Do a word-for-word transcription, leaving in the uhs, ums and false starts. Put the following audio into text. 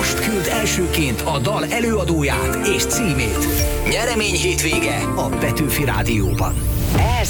most küld elsőként a dal előadóját és címét. Nyeremény hétvége a Petőfi Rádióban.